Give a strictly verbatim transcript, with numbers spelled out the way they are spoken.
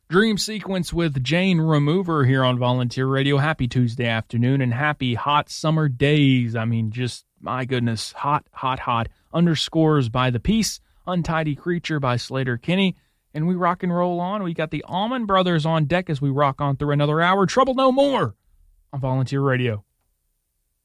Dream Sequence with Jane Remover here on Volunteer Radio. Happy Tuesday afternoon and happy hot summer days. I mean, just, my goodness, hot, hot, hot. Underscores by The Peace, Untidy Creature by Slater Kinney. And we rock and roll on. We got the Allman Brothers on deck as we rock on through another hour. Trouble No More on Volunteer Radio.